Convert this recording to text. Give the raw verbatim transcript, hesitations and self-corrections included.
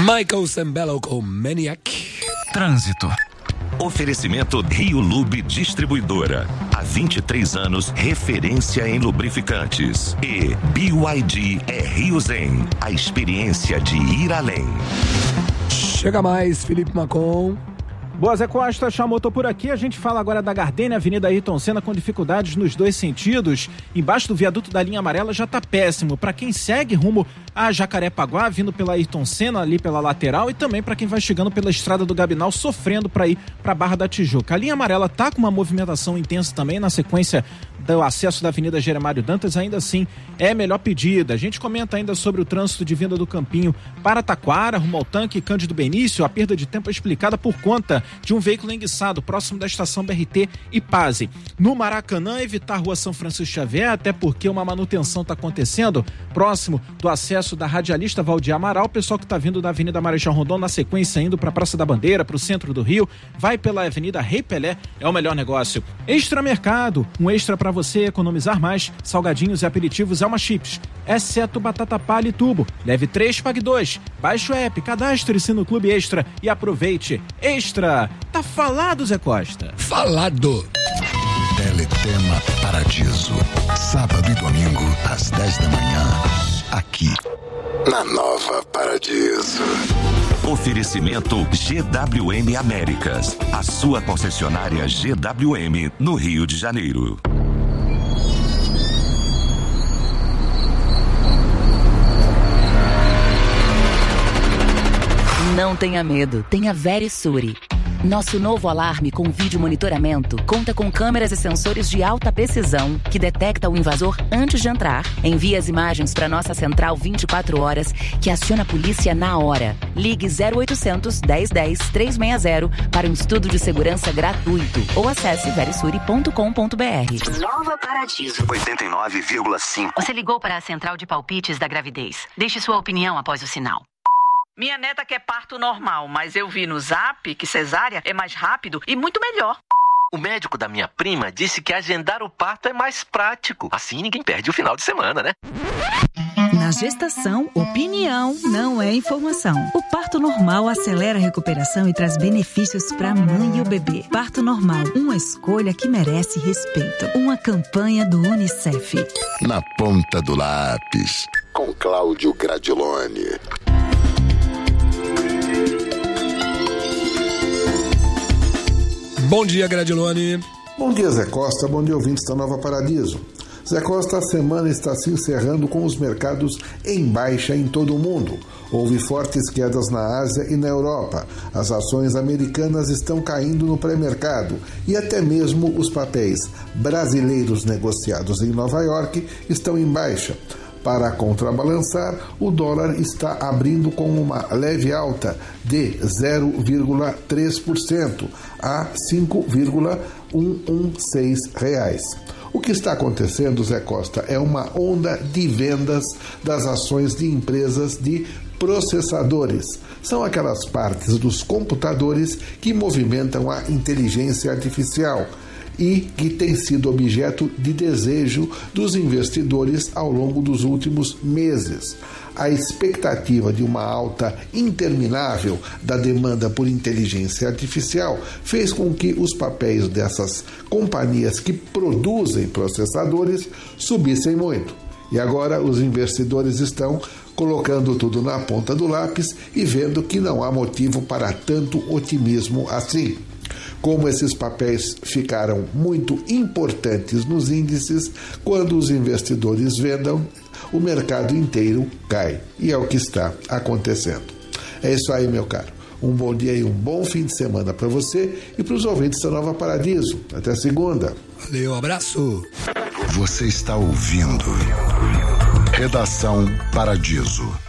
Michael Sembello com Maniac. Trânsito. Oferecimento Rio Lube Distribuidora. Há vinte e três anos, referência em lubrificantes. E B Y D é Rio Zen. A experiência de ir além. Chega mais, Felipe Macon. Boa, Zé Costa, chamou, tô por aqui. A gente fala agora da Gardênia, Avenida Ayrton Senna, com dificuldades nos dois sentidos. Embaixo do viaduto da linha amarela já tá péssimo. Para quem segue rumo a Jacarepaguá, vindo pela Ayrton Senna, ali pela lateral, e também para quem vai chegando pela Estrada do Gabinal, sofrendo para ir para Barra da Tijuca. A linha amarela tá com uma movimentação intensa também na sequência do acesso da Avenida Jeremário Dantas, ainda assim é melhor pedida. A gente comenta ainda sobre o trânsito de vinda do Campinho para Taquara, rumo ao tanque Cândido Benício. A perda de tempo é explicada por conta de um veículo enguiçado próximo da estação B R T e Pase. No Maracanã, evitar a rua São Francisco Xavier, até porque uma manutenção está acontecendo próximo do acesso da radialista Valdir Amaral. O pessoal que está vindo da Avenida Marechal Rondon, na sequência indo para a Praça da Bandeira, para o centro do Rio, vai pela Avenida Rei Pelé, é o melhor negócio. Extra Mercado, um extra para você economizar mais. Salgadinhos e aperitivos Elma Chips, exceto batata palha e tubo. Leve três, pague dois. Baixe o app, cadastre-se no Clube Extra e aproveite. Extra! Tá falado, Zé Costa? Falado! Teletema Paradiso. Sábado e domingo, às dez da manhã. Aqui, na Nova Paradiso. Oferecimento G W M Américas. A sua concessionária G W M no Rio de Janeiro. Não tenha medo, tenha Verisure. Nosso novo alarme com vídeo monitoramento conta com câmeras e sensores de alta precisão que detecta o invasor antes de entrar, envia as imagens para nossa central vinte e quatro horas, que aciona a polícia na hora. Ligue zero oitocentos, dez dez, trezentos e sessenta para um estudo de segurança gratuito ou acesse verisure ponto com ponto b r. Nova Paradiso. oitenta e nove vírgula cinco. Você ligou para a central de palpites da gravidez. Deixe sua opinião após o sinal. Minha neta quer parto normal, mas eu vi no Zap que cesárea é mais rápido e muito melhor. O médico da minha prima disse que agendar o parto é mais prático. Assim ninguém perde o final de semana, né? Na gestação, opinião não é informação. O parto normal acelera a recuperação e traz benefícios para a mãe e o bebê. Parto normal, uma escolha que merece respeito. Uma campanha do Unicef. Na ponta do lápis, com Cláudio Gradiloni. Bom dia, Gradiloni. Bom dia, Zé Costa. Bom dia, ouvintes da Nova Paradiso. Zé Costa, a semana está se encerrando com os mercados em baixa em todo o mundo. Houve fortes quedas na Ásia e na Europa. As ações americanas estão caindo no pré-mercado e até mesmo os papéis brasileiros negociados em Nova York estão em baixa. Para contrabalançar, o dólar está abrindo com uma leve alta de zero vírgula três por cento a cinco vírgula cento e dezesseis reais. O que está acontecendo, Zé Costa, é uma onda de vendas das ações de empresas de processadores. São aquelas partes dos computadores que movimentam a inteligência artificial e que tem sido objeto de desejo dos investidores ao longo dos últimos meses. A expectativa de uma alta interminável da demanda por inteligência artificial fez com que os papéis dessas companhias que produzem processadores subissem muito. E agora os investidores estão colocando tudo na ponta do lápis e vendo que não há motivo para tanto otimismo assim. Como esses papéis ficaram muito importantes nos índices, quando os investidores vendam, o mercado inteiro cai. E é o que está acontecendo. É isso aí, meu caro. Um bom dia e um bom fim de semana para você e para os ouvintes da Nova Paradiso. Até segunda. Valeu, abraço. Você está ouvindo Redação Paradiso.